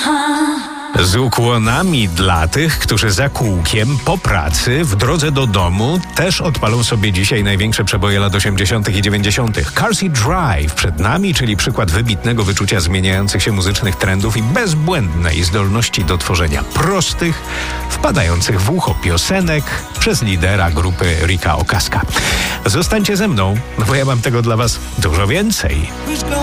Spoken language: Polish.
Z ukłonami dla tych, którzy za kółkiem, po pracy, w drodze do domu też odpalą sobie dzisiaj największe przeboje lat 80. i 90. Car Seat Drive przed nami, czyli przykład wybitnego wyczucia zmieniających się muzycznych trendów i bezbłędnej zdolności do tworzenia prostych, wpadających w ucho piosenek przez lidera grupy Ricka Ocasca. Zostańcie ze mną, bo ja mam tego dla was dużo więcej.